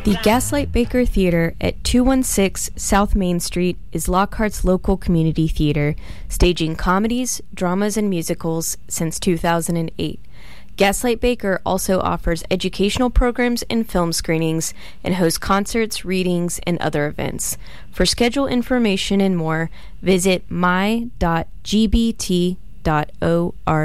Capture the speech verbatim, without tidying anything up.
The Gaslight Baker Theater at two one six South Main Street is Lockhart's local community theater, staging comedies, dramas, and musicals since two thousand eight. Gaslight Baker also offers educational programs and film screenings and hosts concerts, readings, and other events. For schedule information and more, visit my dot g b t dot org.